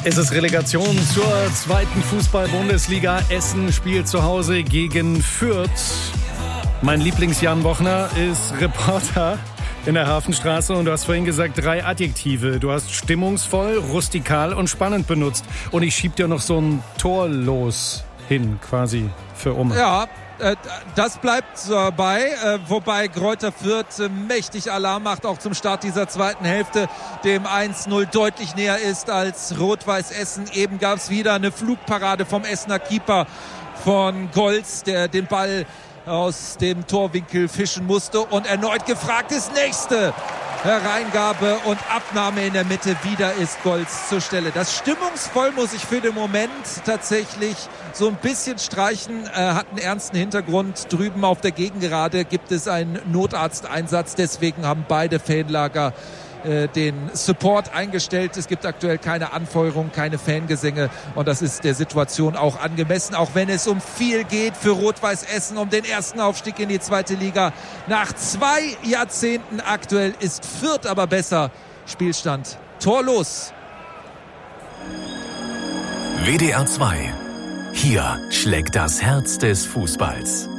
Es ist Relegation zur zweiten Fußball-Bundesliga. Essen spielt zu Hause gegen Fürth. Mein Lieblings-Jan Bochner ist Reporter in der Hafenstraße und du hast vorhin gesagt 3 Adjektive. Du hast stimmungsvoll, rustikal und spannend benutzt. Und ich schieb dir noch so ein Tor los hin, quasi für Oma. Ja, das bleibt dabei, wobei Greuther Fürth mächtig Alarm macht, auch zum Start dieser zweiten Hälfte, dem 1-0 deutlich näher ist als Rot-Weiß Essen. Eben gab es wieder eine Flugparade vom Essener Keeper von Golz, der den Ball aus dem Torwinkel fischen musste und erneut gefragt ist, nächste Hereingabe und Abnahme in der Mitte, wieder ist Golz zur Stelle. Das stimmungsvoll muss ich für den Moment tatsächlich so ein bisschen streichen, hat einen ernsten Hintergrund. Drüben auf der Gegengerade gibt es einen Notarzteinsatz, deswegen haben beide Fanlager den Support eingestellt. Es gibt aktuell keine Anfeuerung, keine Fangesänge und das ist der Situation auch angemessen, auch wenn es um viel geht für Rot-Weiß Essen, um den ersten Aufstieg in die zweite Liga. Nach 2 Jahrzehnten aktuell ist Fürth aber besser. Spielstand torlos. WDR 2. Hier schlägt das Herz des Fußballs.